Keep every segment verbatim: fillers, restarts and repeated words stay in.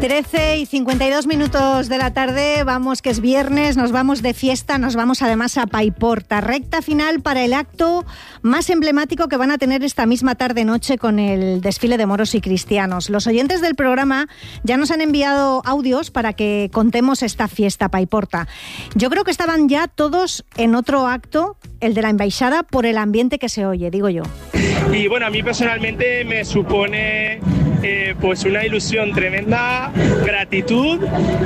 trece y cincuenta y dos minutos de la tarde, vamos que es viernes, nos vamos de fiesta, nos vamos además a Paiporta, recta final para el acto más emblemático que van a tener esta misma tarde-noche con el desfile de moros y cristianos. Los oyentes del programa ya nos han enviado audios para que contemos esta fiesta Paiporta. Yo creo que estaban ya todos en otro acto, el de la embaixada, por el ambiente que se oye, digo yo. Y bueno, a mí personalmente me supone eh, pues una ilusión tremenda, gratitud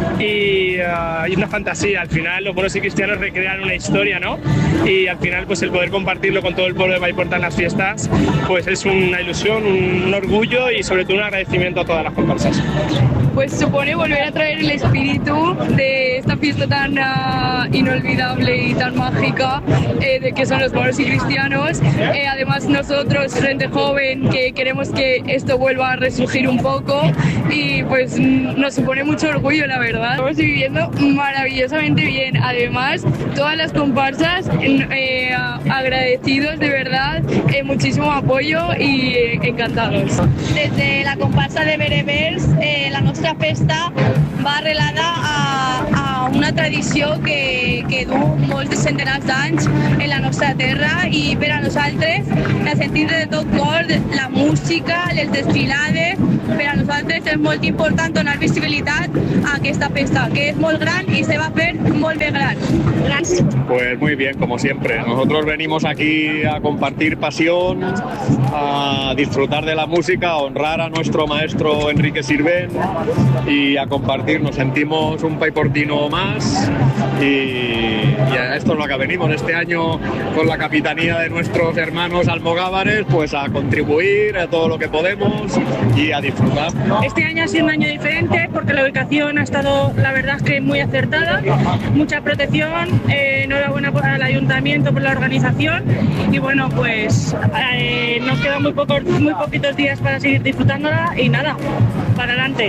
y, uh, y una fantasía. Al final los moros y cristianos recrean una historia, ¿no? Y al final pues el poder compartirlo con todo el pueblo de Paiporta en las fiestas pues es una ilusión, un, un orgullo y sobre todo un agradecimiento a todas las comparsas. Pues supone volver a traer el espíritu de esta fiesta tan uh, inolvidable y tan mágica eh, de que son los moros y cristianos. Eh, además nosotros, gente joven, que queremos que esto vuelva a resurgir un poco y pues nos supone mucho orgullo, la verdad. Estamos viviendo maravillosamente bien. Además, todas las comparsas eh, agradecidos de verdad, eh, muchísimo apoyo y eh, encantados. Desde la comparsa de Berebers, eh, la nostra festa va arrelada a, a una tradició que, que du molts de centenars d'anys en la nostra terra i per a nosaltres la sentim de tot cor, la música, les desfilades, per a nosaltres és molt important donar visibilitat a aquesta festa, que és molt gran i se va a fer molt bé gran. Grans. Pues muy bien, como siempre. Nosotros venimos aquí a compartir pasión, a disfrutar de la música, a honrar a nuestro maestro Enrique Sirvent y a compartir. Nos sentimos un paiportino más y, y a esto es lo que venimos este año con la capitanía de nuestros hermanos almogávares, pues a contribuir a todo lo que podemos y a disfrutar. Este año ha sido un año diferente porque la ubicación ha estado, la verdad es que muy acertada, mucha protección, eh, enhorabuena al ayuntamiento por la organización y bueno, pues eh, nos quedan muy pocos, muy poquitos días para seguir disfrutándola y nada, para adelante.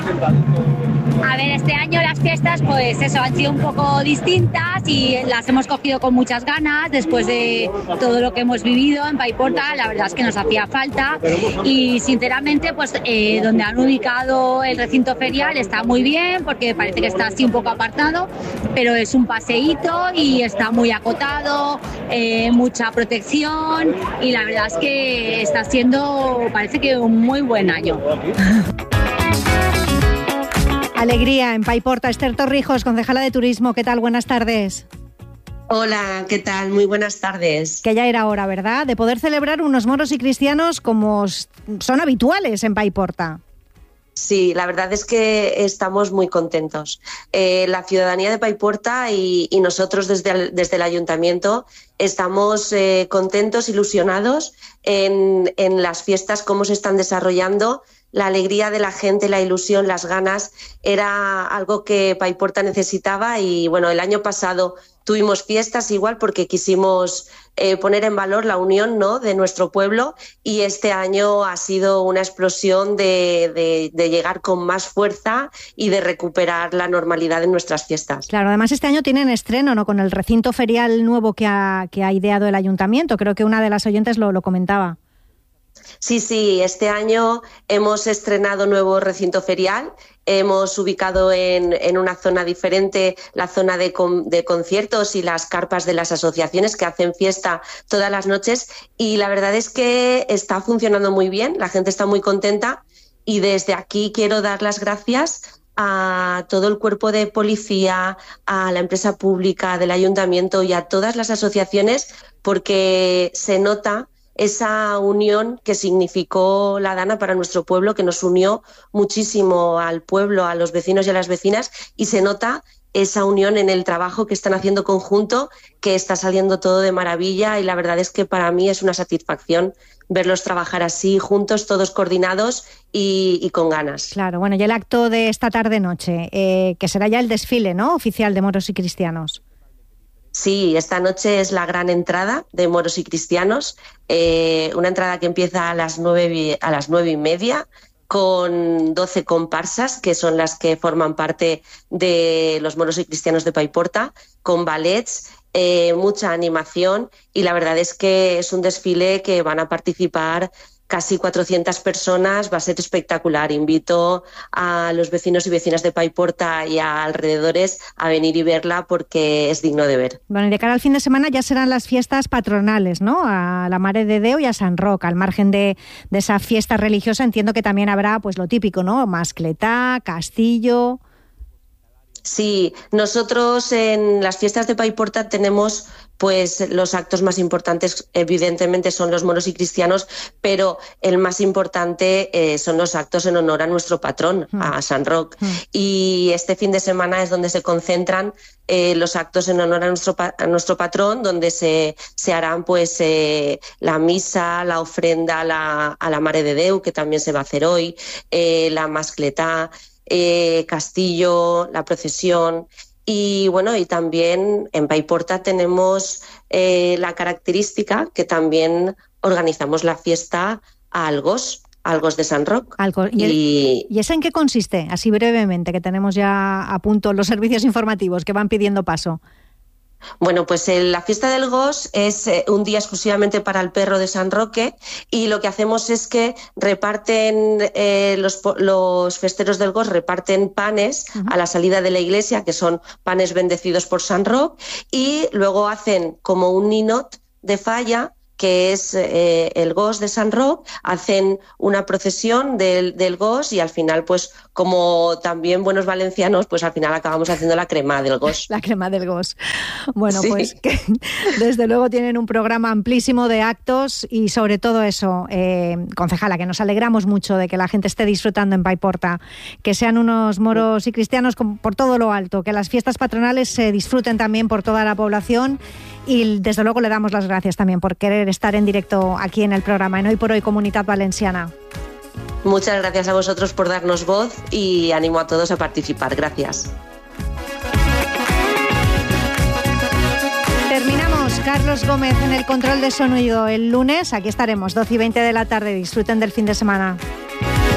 A ver, este año las fiestas pues eso han sido un poco distintas y las hemos cogido con muchas ganas después de todo lo que hemos vivido en Paiporta. La verdad es que nos hacía falta y sinceramente pues eh, donde han ubicado el recinto ferial está muy bien porque parece que está así un poco apartado, pero es un paseíto y está muy acotado, eh, mucha protección y la verdad es que está siendo, parece que un muy buen año. Alegría en Paiporta. Esther Torrijos, concejala de Turismo. ¿Qué tal? Buenas tardes. Hola, ¿qué tal? Muy buenas tardes. Que ya era hora, ¿verdad?, de poder celebrar unos moros y cristianos como son habituales en Paiporta. Sí, la verdad es que estamos muy contentos. Eh, la ciudadanía de Paiporta y, y nosotros desde el, desde el ayuntamiento estamos eh, contentos, ilusionados en, en las fiestas, cómo se están desarrollando. La alegría de la gente, la ilusión, las ganas, era algo que Paiporta necesitaba y bueno, el año pasado tuvimos fiestas igual porque quisimos eh, poner en valor la unión, ¿no?, de nuestro pueblo y este año ha sido una explosión de, de, de llegar con más fuerza y de recuperar la normalidad en nuestras fiestas. Claro, además este año tienen estreno, ¿no?, con el recinto ferial nuevo que ha, que ha ideado el ayuntamiento. Creo que una de las oyentes lo, lo comentaba. Sí, sí, este año hemos estrenado nuevo recinto ferial, hemos ubicado en, en una zona diferente la zona de, con, de conciertos y las carpas de las asociaciones que hacen fiesta todas las noches y la verdad es que está funcionando muy bien, la gente está muy contenta y desde aquí quiero dar las gracias a todo el cuerpo de policía, a la empresa pública del ayuntamiento y a todas las asociaciones porque se nota esa unión que significó la Dana para nuestro pueblo, que nos unió muchísimo al pueblo, a los vecinos y a las vecinas, y se nota esa unión en el trabajo que están haciendo conjunto, que está saliendo todo de maravilla y la verdad es que para mí es una satisfacción verlos trabajar así, juntos, todos coordinados y, y con ganas. Claro, bueno, y el acto de esta tarde-noche, eh, que será ya el desfile, ¿no?, oficial de moros y cristianos. Sí, esta noche es la gran entrada de moros y cristianos, eh, una entrada que empieza a las nueve, a las nueve y media con doce comparsas, que son las que forman parte de los moros y cristianos de Paiporta, con ballets, eh, mucha animación y la verdad es que es un desfile que van a participar casi cuatrocientas personas, va a ser espectacular. Invito a los vecinos y vecinas de Paiporta y a alrededores a venir y verla porque es digno de ver. Bueno, y de cara al fin de semana ya serán las fiestas patronales, ¿no? A la Mare de Déu y a San Roc. Al margen de, de esa fiesta religiosa, entiendo que también habrá pues lo típico, ¿no? Mascletá, castillo. Sí, nosotros en las fiestas de Paiporta tenemos pues los actos más importantes, evidentemente son los moros y cristianos, pero el más importante eh, son los actos en honor a nuestro patrón, mm. a San Roc. Mm. Y este fin de semana es donde se concentran eh, los actos en honor a nuestro, a nuestro patrón, donde se, se harán pues eh, la misa, la ofrenda a la, a la Mare de Déu, que también se va a hacer hoy, eh, la mascletá, eh, castillo, la procesión. Y bueno, y también en Paiporta tenemos eh, la característica que también organizamos la fiesta a Algos, Algos de San Roc. Algo, ¿y, y... ¿Y esa en qué consiste? Así brevemente, que tenemos ya a punto los servicios informativos que van pidiendo paso. Bueno, pues el, la fiesta del Gos es eh, un día exclusivamente para el perro de San Roque y lo que hacemos es que reparten, eh, los, los festeros del Gos reparten panes uh-huh. a la salida de la iglesia, que son panes bendecidos por San Roque, y luego hacen como un ninot de falla, que es eh, el Gos de San Roc, hacen una procesión del, del Gos y al final, pues como también buenos valencianos, pues al final acabamos haciendo la crema del Gos. La crema del Gos. Bueno, sí. Pues que desde luego tienen un programa amplísimo de actos y sobre todo eso, eh, concejala, que nos alegramos mucho de que la gente esté disfrutando en Paiporta, que sean unos moros y cristianos por todo lo alto, que las fiestas patronales se disfruten también por toda la población. Y desde luego le damos las gracias también por querer estar en directo aquí en el programa en Hoy por Hoy Comunitat Valenciana. Muchas gracias a vosotros por darnos voz y animo a todos a participar. Gracias. Terminamos. Carlos Gómez en el control de sonido. El lunes aquí estaremos, doce y veinte de la tarde. Disfruten del fin de semana.